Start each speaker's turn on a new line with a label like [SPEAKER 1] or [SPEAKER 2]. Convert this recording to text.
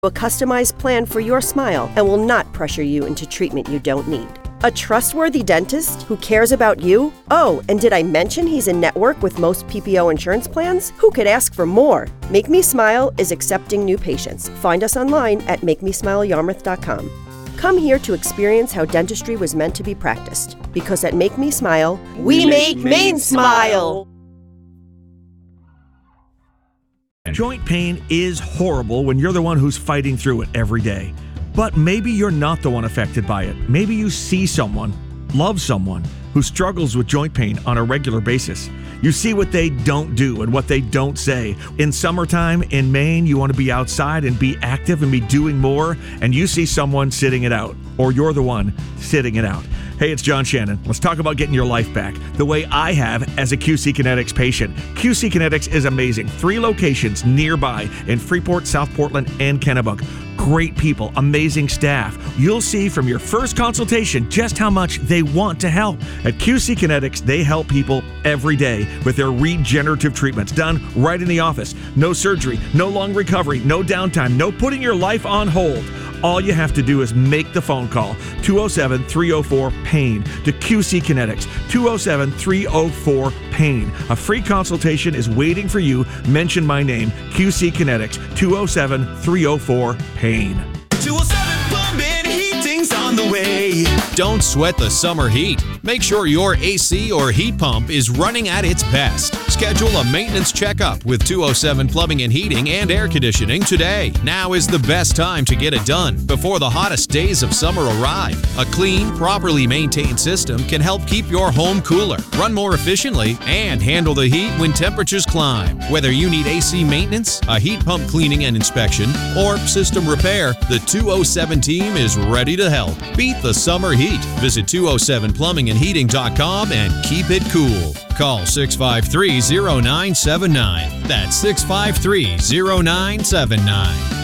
[SPEAKER 1] A customized plan for your smile and will not pressure you into treatment you don't need. A trustworthy dentist who cares about you? Oh, and did I mention he's in network with most PPO insurance plans? Who could ask for more? Make Me Smile is accepting new patients. Find us online at MakeMeSmileYarmouth.com. Come here to experience how dentistry was meant to be practiced. Because at Make Me Smile, we make Maine smile!
[SPEAKER 2] Joint pain is horrible when you're the one who's fighting through it every day. But maybe you're not the one affected by it. Maybe you see someone, love someone, who struggles with joint pain on a regular basis. You see what they don't do and what they don't say. In summertime in Maine, you want to be outside and be active and be doing more, and you see someone sitting it out, or you're the one sitting it out. Hey, it's John Shannon. Let's talk about getting your life back the way I have as a QC Kinetics patient. QC Kinetics is amazing. 3 locations nearby in Freeport, South Portland, and Kennebunk. Great people, amazing staff. You'll see from your first consultation just how much they want to help. At QC Kinetics, they help people every day with their regenerative treatments done right in the office. No surgery, no long recovery, no downtime, no putting your life on hold. All you have to do is make the phone call, 207-304-PAIN, to QC Kinetics, 207-304-PAIN. A free consultation is waiting for you. Mention my name, QC Kinetics, 207-304-PAIN.
[SPEAKER 3] 207 Plumbing, heating's on the way.
[SPEAKER 4] Don't sweat the summer heat. Make sure your AC or heat pump is running at its best. Schedule a maintenance checkup with 207 Plumbing and Heating and Air Conditioning today. Now is the best time to get it done before the hottest days of summer arrive. A clean, properly maintained system can help keep your home cooler, run more efficiently, and handle the heat when temperatures climb. Whether you need AC maintenance, a heat pump cleaning and inspection, or system repair, the 207 team is ready to help. Beat the summer heat. Visit 207plumbingandheating.com and keep it cool. Call 653-0979. That's 653-0979.